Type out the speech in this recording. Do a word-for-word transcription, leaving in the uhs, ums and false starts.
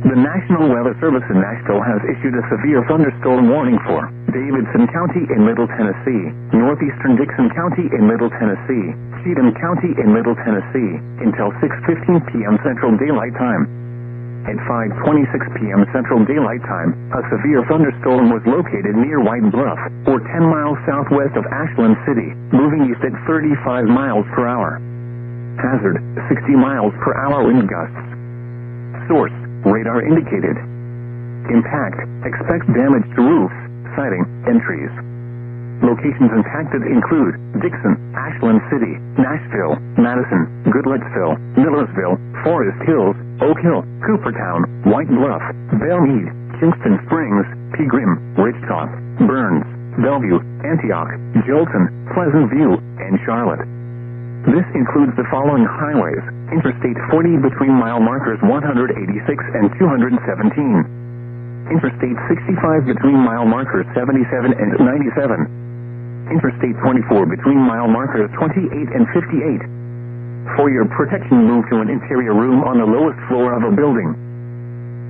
The National Weather Service in Nashville has issued a severe thunderstorm warning for Davidson County in Middle Tennessee, northeastern Dixon County in Middle Tennessee, Cheatham County in Middle Tennessee, until six fifteen p.m. Central Daylight Time. At five twenty-six p.m. Central Daylight Time, a severe thunderstorm was located near White Bluff, or ten miles southwest of Ashland City, moving east at thirty-five miles per hour. Hazard, sixty miles per hour wind gusts. Source, radar indicated. Impact, expect damage to roofs, siding, and trees. Locations impacted include Dixon, Ashland City, Nashville, Madison, Goodlettsville, Millersville, Forest Hills, Oak Hill, Coopertown, White Bluff, Belmead, Kingston Springs, Pegram, Ridgetop, Burns, Bellevue, Antioch, Jolton, Pleasant View, and Charlotte. This includes the following highways: Interstate forty between mile markers one hundred eighty-six and two hundred seventeen. Interstate sixty-five between mile markers seventy-seven and ninety-seven. Interstate twenty-four between mile markers twenty-eight and fifty-eight. For your protection, move to an interior room on the lowest floor of a building.